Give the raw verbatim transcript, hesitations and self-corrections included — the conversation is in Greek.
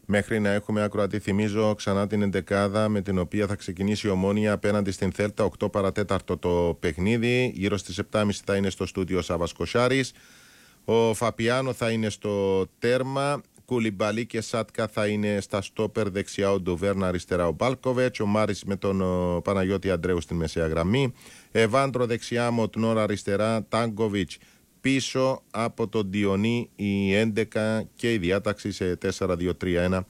Μέχρι να έχουμε ακροατή, θυμίζω ξανά την εντεκάδα με την οποία θα ξεκινήσει η Ομόνοια απέναντι στην Θέλτα. οκτώ παρατέταρτο το παιχνίδι. Γύρω στις επτά και μισή θα είναι στο στούντιο Σάββας Κοσάρης. Ο Φαπιάνο θα είναι στο τέρμα. Κουλιμπαλί και Σάτκα θα είναι στα στόπερ, δεξιά ο Ντουβέρνα, αριστερά ο Μπάλκοβετς. Ο Μάρις με τον ο, Παναγιώτη Αντρέου στην μεσαία γραμμή. Εβάντρο δεξιά, Μοτνόρα αριστερά, Τάγκοβιτς πίσω από τον Διονύ, η έντεκα και η διάταξη σε τέσσερα δύο τρία ένα